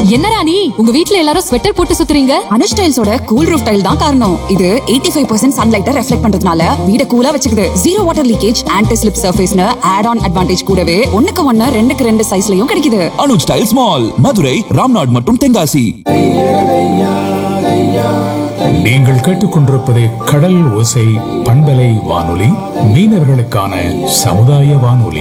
என்ன ராணி, உங்க வீட்ல எல்லாரும் ஸ்வெட்டர் போட்டு சுத்துறீங்க? அனுஜ் டைல்ஸோட கூல் ரூஃப் டைல் தான் காரணம். இது 85% சன்லைட்டை ரெஃப்ளெக்ட் பண்றதுனால வீட கூலா வச்சுக்குது. Zero water leakage, anti slip சர்ஃபேஸ்னு add on advantage கூடவே 1:1 2:2 சைஸ்லயும் கிடைக்குது. அனுஜ் டைல்ஸ் மால், மதுரை, ராம்நாட் மற்றும் தென்காசி. நீங்கள் கேட்டுக்கொண்டிருப்பது கடல் ஓசை பண்பலை வானொலி, மீனவர்களுக்கான சமுதாய வானொலி.